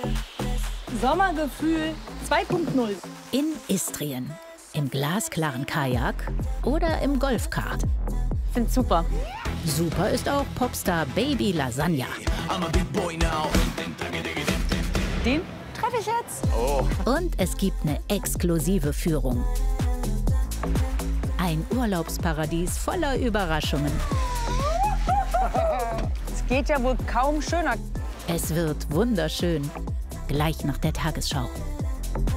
Sommergefühl 2.0. In Istrien. Im glasklaren Kajak oder im Golfkart. Ich find's super. Super ist auch Popstar Baby Lasagna. Den treffe ich jetzt. Oh. Und es gibt eine exklusive Führung. Ein Urlaubsparadies voller Überraschungen. Es geht ja wohl kaum schöner. Es wird wunderschön. Gleich nach der Tagesschau.